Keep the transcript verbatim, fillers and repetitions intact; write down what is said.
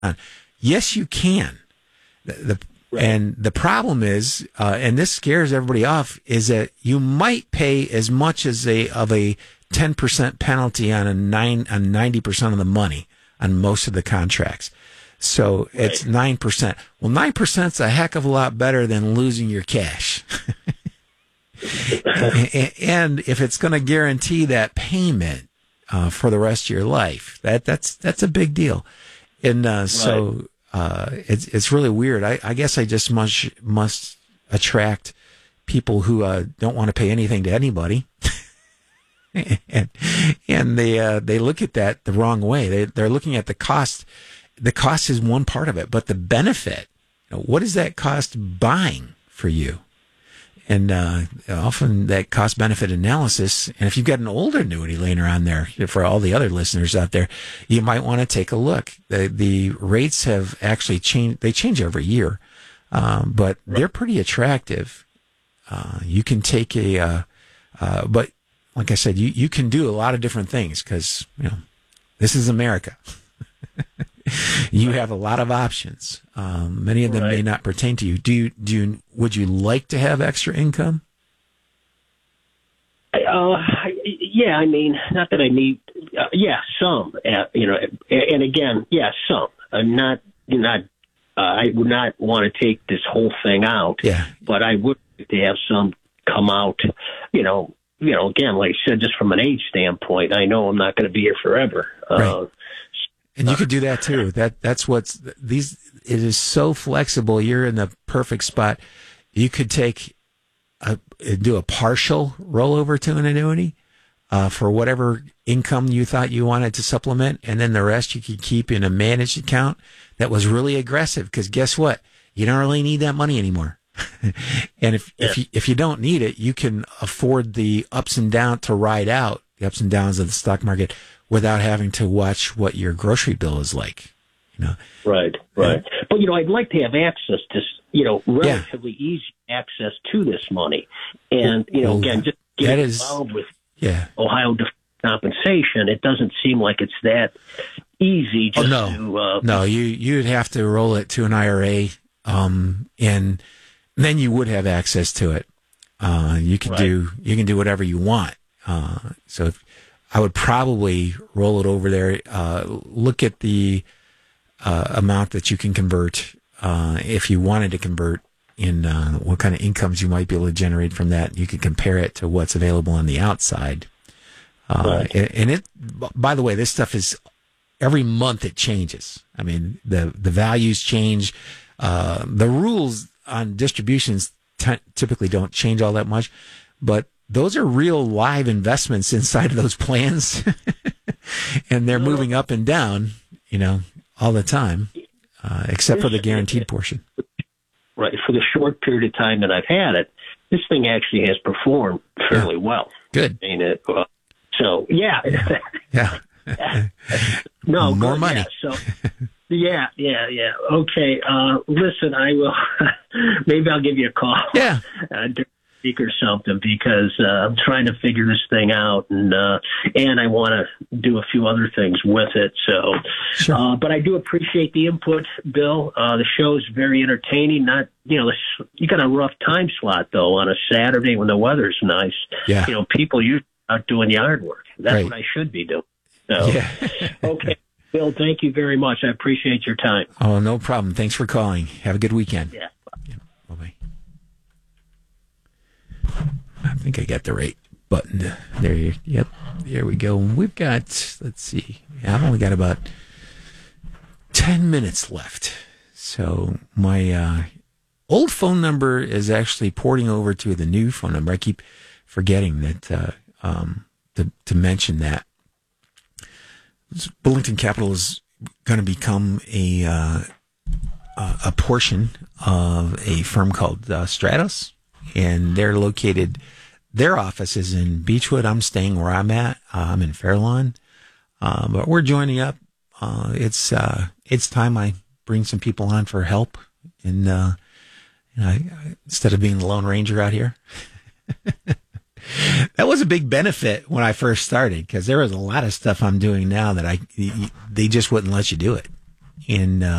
Yes, you can. The, the Right. And the problem is, uh, and this scares everybody off, is that you might pay as much as a of a ten percent penalty on a nine on ninety percent of the money on most of the contracts. So Right. it's nine percent. Well, nine percent is a heck of a lot better than losing your cash. And if it's going to guarantee that payment uh, for the rest of your life, that that's that's a big deal. And uh, so uh, it's it's really weird. I, I guess I just must must attract people who uh, don't want to pay anything to anybody, and and they uh, they look at that the wrong way. They they're looking at the cost. The cost is one part of it, but the benefit. You know, what is that cost buying for you? And uh, often that cost benefit analysis, and if you've got an older annuity laying around there, for all the other listeners out there, you might want to take a look. The, the rates have actually changed. They change every year, um, but they're pretty attractive. Uh, you can take a, uh, uh, but like I said, you, you can do a lot of different things because, you know, this is America. You have a lot of options. Um, many of them Right. may not pertain to you. Do you, do you, would you like to have extra income? Uh, yeah, I mean, not that I need, uh, yeah, some, uh, you know, and again, yeah, some. I'm not, not, uh, I would not want to take this whole thing out, Yeah. but I would like to have some come out, you know, you know, again, like I said, just from an age standpoint, I know I'm not going to be here forever. Right. Uh, And you could do that too. That that's what's these. It is so flexible. You're in the perfect spot. You could take a do a partial rollover to an annuity uh, for whatever income you thought you wanted to supplement, and then the rest you could keep in a managed account that was really aggressive. Because guess what? You don't really need that money anymore. And if Yeah. if you, if you don't need it, you can afford the ups and downs to ride out the ups and downs of the stock market without having to watch what your grocery bill is like, you know. Right, right. But, you know, I'd like to have access to, you know, relatively Yeah. easy access to this money. And, you know, Well, again, just that getting is- involved with Yeah. Ohio Deferred Compensation, it doesn't seem like it's that easy Oh, just no. to... Uh, No, you, you'd have to roll it to an I R A, um, and then you would have access to it. Uh, you can Right. do, you can do whatever you want. Uh, so if, I would probably roll it over there, uh, look at the uh, amount that you can convert uh, if you wanted to convert in uh, what kind of incomes you might be able to generate from that. You could compare it to what's available on the outside. Uh, Right. and, and it, by the way, this stuff is every month it changes. I mean, the, the values change. Uh, the rules on distributions t- typically don't change all that much, but those are real live investments inside of those plans. And they're moving up and down, you know, all the time, uh, except for the guaranteed portion. Right. For the short period of time that I've had it, this thing actually has performed fairly well. Good. I mean, it, uh, so, yeah. Yeah. No, More good, money. Yeah, so, yeah, yeah, yeah. Okay. Uh, listen, I will. Maybe I'll give you a call. Yeah. Uh, during the week or something because uh, I'm trying to figure this thing out, and uh, and I want to do a few other things with it. So, Sure. uh, but I do appreciate the input, Bill. Uh, the show is very entertaining. Not you know, this, you got a rough time slot though on a Saturday when the weather's nice. Yeah. You know, people usually out doing yard work. That's Right. what I should be doing. So, Yeah. okay. Bill, thank you very much. I appreciate your time. Oh, no problem. Thanks for calling. Have a good weekend. Yeah. Bye-bye. I think I got the right button. There you Yep. There we go. We've got, let's see. I've only got about ten minutes left. So my uh, old phone number is actually porting over to the new phone number. I keep forgetting that uh, um, to, to mention that. Bullington Capital is going to become a uh, a portion of a firm called uh, Stratos, and they're located. Their office is in Beechwood. I'm staying where I'm at. Uh, I'm in Fairlawn, uh, but we're joining up. Uh, it's uh, it's time I bring some people on for help, and uh, you know, I, instead of being the Lone Ranger out here. That was a big benefit when I first started because there was a lot of stuff I'm doing now that I they just wouldn't let you do it. in uh,